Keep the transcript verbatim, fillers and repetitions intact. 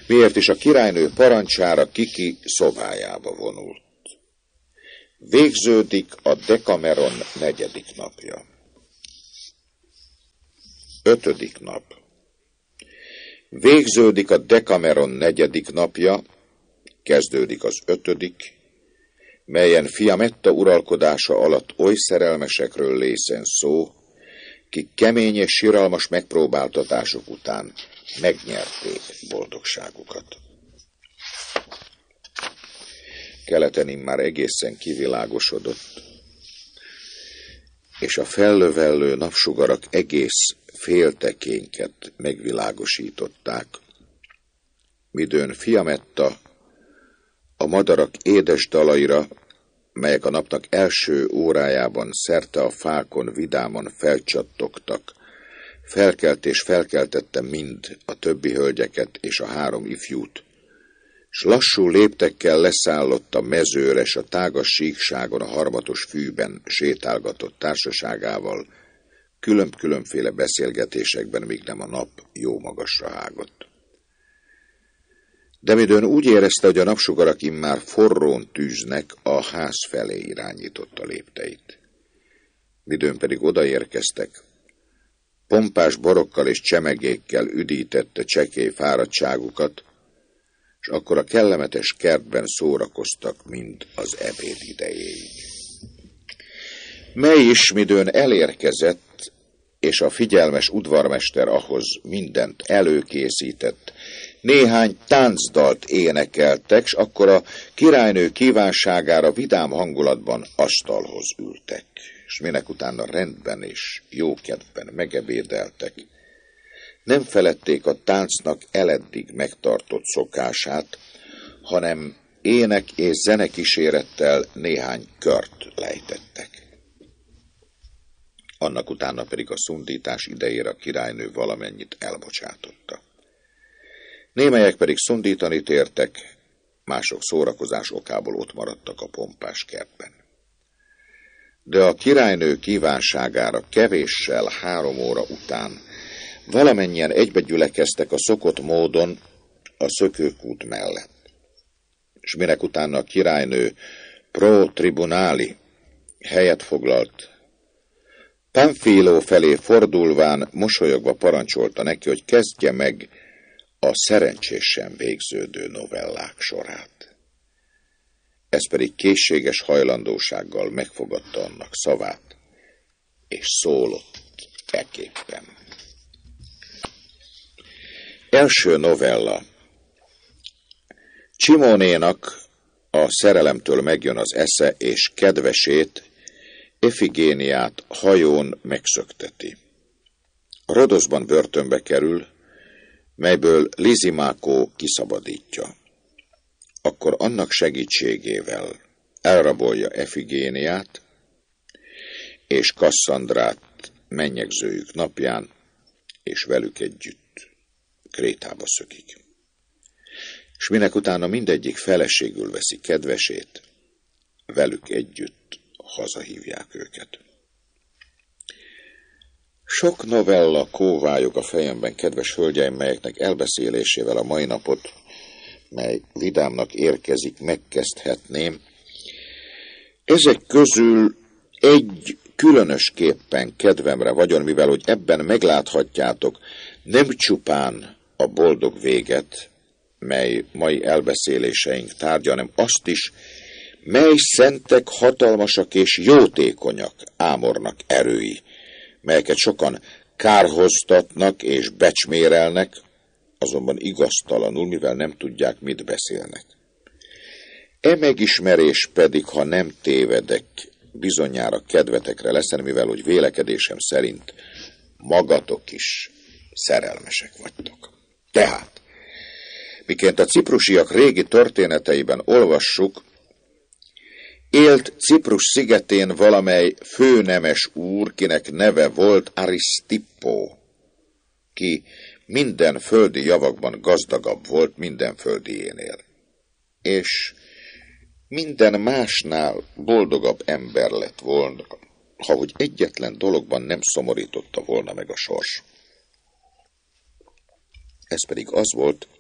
miért is a királynő parancsára Kiki szobájába vonult. Végződik a Decameron negyedik napja. Ötödik nap. Végződik a Decameron negyedik napja, kezdődik az ötödik, melyen Fiametta uralkodása alatt oly szerelmesekről lészen szó, kik kemény és siralmas megpróbáltatások után megnyerték boldogságukat. Keleten immár egészen kivilágosodott, és a fellövellő napsugarak egész féltekényket megvilágosították, midőn Fiametta a madarak édes dalaira, melyek a napnak első órájában szerte a fákon vidáman felcsattogtak, felkelt és felkeltette mind a többi hölgyeket és a három ifjút, s lassú léptekkel leszállott a mezőre, s a tágas síkságon a harmatos fűben sétálgatott társaságával, külön-különféle beszélgetésekben, míg nem a nap jó magasra hágott. De midőn úgy érezte, hogy a napsugarak immár forrón tűznek, a ház felé irányította lépteit. Midőn pedig odaérkeztek, pompás borokkal és csemegékkel üdítette csekély fáradtságukat, és akkor a kellemetes kertben szórakoztak mind az ebéd idejéig. Mely is midőn elérkezett, és a figyelmes udvarmester ahhoz mindent előkészített, néhány táncdalt énekeltek, s akkor a királynő kívánságára vidám hangulatban asztalhoz ültek, s minek utána rendben és jókedvben megebédeltek. Nem feledték a táncnak eleddig megtartott szokását, hanem ének és zene kísérettel néhány kört lejtettek. Annak utána pedig a szundítás idejére a királynő valamennyit elbocsátotta. Némelyek pedig szundítani tértek, mások szórakozás okából ott maradtak a pompás kertben. De a királynő kívánságára kevéssel három óra után valamennyien egybegyülekeztek a szokott módon a szökőkút mellett. És minek utána a királynő pro tribunali helyet foglalt, Pamphilo felé fordulván mosolyogva parancsolta neki, hogy kezdje meg a szerencsésen végződő novellák sorát. Ez pedig készséges hajlandósággal megfogadta annak szavát, és szólott ekképpen. Első novella. Csimónénak a szerelemtől megjön az esze, és kedvesét, Efigéniát hajón megszökteti. Rodoszban börtönbe kerül, melyből Lizimákó kiszabadítja. Akkor annak segítségével elrabolja Efigéniát, és Kasszandrát mennyegzőjük napján, és velük együtt Krétába szökik. És minek utána mindegyik feleségül veszi kedvesét, velük együtt hazahívják őket. Sok novella kóvályog a fejemben, kedves hölgyeim, melyeknek elbeszélésével a mai napot, mely vidámnak érkezik, megkezdhetném. Ezek közül egy különösképpen kedvemre vagyon, mivel hogy ebben megláthatjátok nem csupán a boldog véget, mely mai elbeszéléseink tárgya, hanem azt is, mely szentek, hatalmasak és jótékonyak Ámornak erői, melyeket sokan kárhoztatnak és becsmérelnek, azonban igaztalanul, mivel nem tudják, mit beszélnek. E megismerés pedig, ha nem tévedek, bizonyára kedvetekre leszen, mivel hogy vélekedésem szerint magatok is szerelmesek vagytok. Tehát, miként a ciprusiak régi történeteiben olvassuk, élt Ciprus szigetén valamely főnemes úr, kinek neve volt Arisztippó, ki minden földi javakban gazdagabb volt minden földiénél, és minden másnál boldogabb ember lett volna, ha hogy egyetlen dologban nem szomorította volna meg a sors. Ez pedig az volt,